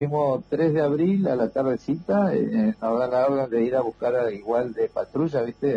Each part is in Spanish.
Fuimos 3 de abril a la tardecita, nos dan la orden de ir a buscar igual de patrulla, ¿viste?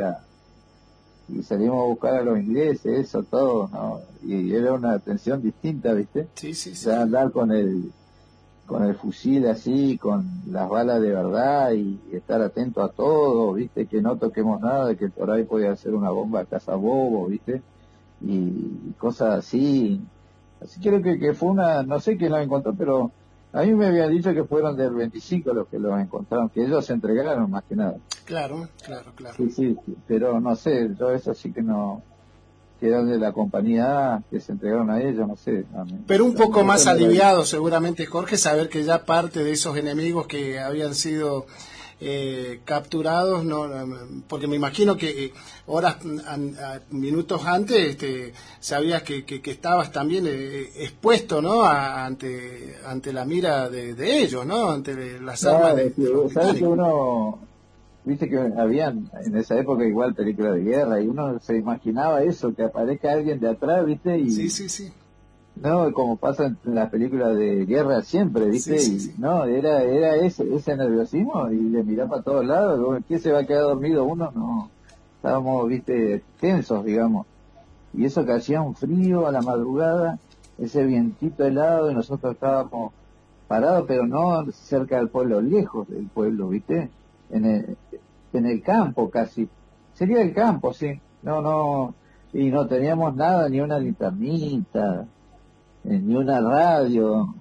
Y salimos a buscar a los ingleses, eso, todo, ¿no? Y era una atención distinta, ¿viste? Sí, sí, Ya sí. andar con el fusil así, con las balas de verdad y estar atento a todo, ¿viste? Que no toquemos nada, que por ahí podía ser una bomba a cazabobo, ¿viste? Y cosas así. Así creo que fue una, no sé quién la encontró, pero a mí me habían dicho que fueron del 25 los que los encontraron, que ellos se entregaron más que nada. Claro, claro, claro. Sí, sí, sí, pero no sé, yo eso sí que no, que eran de la compañía A, que se entregaron a ellos, no sé, Pero un poco eso más no era. aliviado seguramente, Jorge, saber que ya parte de esos enemigos que habían sido capturados, no, porque me imagino que horas, minutos antes, sabías que estabas también expuesto, ¿no? Ante la mira de ellos, ¿no? Ante las armas Claro, de los sabes que británicos. uno, viste que habían en esa época igual películas de guerra y uno se imaginaba eso, que aparezca alguien de atrás, viste, Sí, y sí, sí, no, como pasa en las películas de guerra siempre, sí, viste, sí, y sí. no, era ese nerviosismo y de mirar para todos lados, como, ¿qué se va a quedar dormido uno? No, estábamos, viste, tensos, digamos, y eso que hacía un frío a la madrugada, ese vientito helado y nosotros estábamos parados, pero no cerca del pueblo, lejos del pueblo, viste, en el, en el campo casi, sería el campo, sí, no, no, y no teníamos nada, ni una linternita, ni una radio,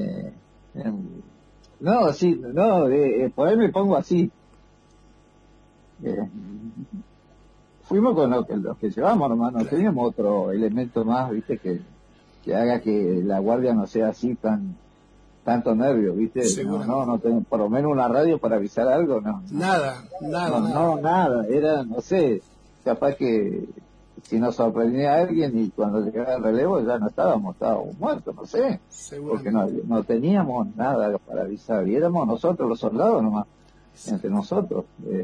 em, no, sí, no, por ahí me pongo así. eh, Fuimos con los que llevamos, hermano, no Claro, teníamos otro elemento más, viste, que haga que la guardia no sea así tanto nervio, viste, no, no, seguramente. no tengo, por lo menos una radio para avisar algo, no, no, Nada, nada, no, nada. no, nada, era, no sé, capaz que si nos sorprendía a alguien y cuando llegaba el relevo ya no estábamos muertos, no sé, porque Seguramente. no teníamos nada para avisar, y éramos nosotros los soldados nomás, entre nosotros,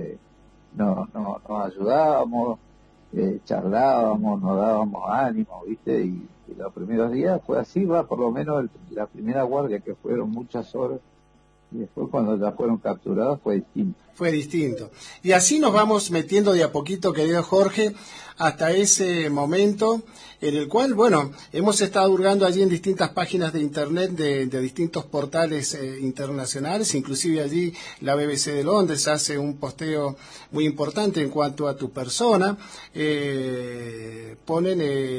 nos ayudábamos, charlábamos, nos dábamos ánimo, ¿viste? Y los primeros días fue así, va, por lo menos la primera guardia, que fueron muchas horas, y después cuando ya fueron capturados fue distinto. Fue distinto. Y así nos vamos metiendo de a poquito, querido Jorge, hasta ese momento en el cual, bueno, hemos estado hurgando allí en distintas páginas de internet de distintos portales internacionales, inclusive allí la BBC de Londres hace un posteo muy importante en cuanto a tu persona. Ponen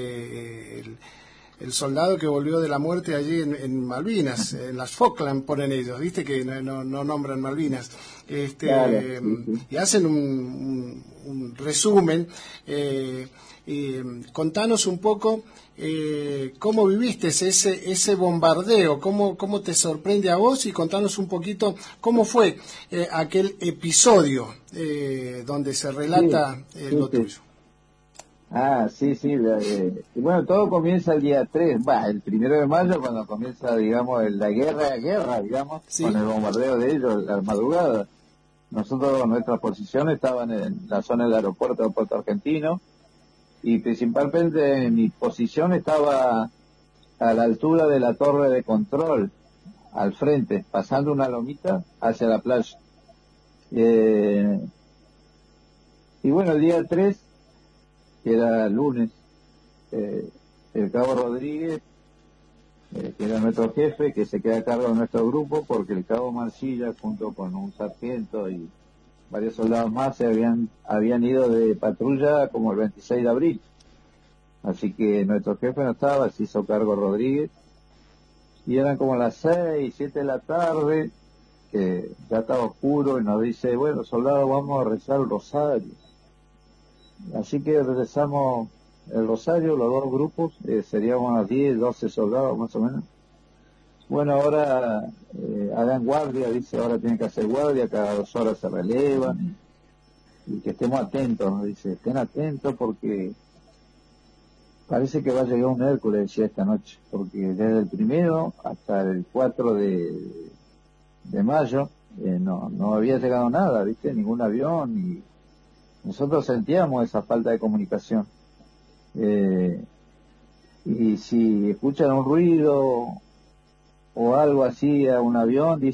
el soldado que volvió de la muerte allí en Malvinas, en las Falkland ponen ellos, viste que no nombran Malvinas, Claro, sí, sí. y hacen un resumen, y contanos un poco cómo viviste ese bombardeo, cómo te sorprende a vos y contanos un poquito cómo fue aquel episodio donde se Sí, relata sí, lo sí. tuyo. Ah, sí, sí. Y bueno, todo comienza el día 3, va, el 1 de mayo, cuando comienza, digamos, la guerra, digamos, con ¿Sí? el bombardeo de ellos, la madrugada. Nosotros, nuestras posiciones estaban en la zona del aeropuerto de Puerto Argentino, y principalmente mi posición estaba a la altura de la torre de control, al frente, pasando una lomita hacia la playa. Eh, y bueno, el día 3, que era lunes, eh, el cabo Rodríguez, que era nuestro jefe, que se queda a cargo de nuestro grupo, porque el cabo Mancilla, junto con un sargento y varios soldados más, habían ido de patrulla como el 26 de abril. Así que nuestro jefe no estaba, se hizo cargo Rodríguez, y eran como las 6, 7 de la tarde, que ya estaba oscuro, y nos dice, bueno, soldados, vamos a rezar el rosario. Así que rezamos el rosario, los dos grupos, seríamos unos 10, 12 soldados más o menos. Bueno, ahora hagan guardia, dice, ahora tienen que hacer guardia, cada 2 horas se relevan, y que estemos atentos, nos dice, estén atentos porque parece que va a llegar un Hércules, decía esta noche, porque desde el 1 hasta el 4 de mayo no había llegado nada, ¿viste? Ningún avión, y nosotros sentíamos esa falta de comunicación. Eh, y si escuchan un ruido o algo así a un avión,